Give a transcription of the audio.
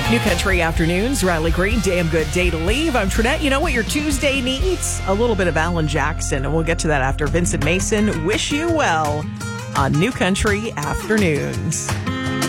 New Country Afternoons, Riley Green, damn good day to leave. I'm Trinette. You know what your Tuesday needs? A little bit of Alan Jackson, and we'll get to that after Vincent Mason. Wish you well on New Country Afternoons.